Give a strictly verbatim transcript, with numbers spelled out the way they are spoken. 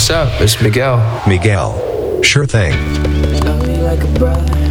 what's up? It's Miguel. Miguel. Sure thing. Love me like a brother.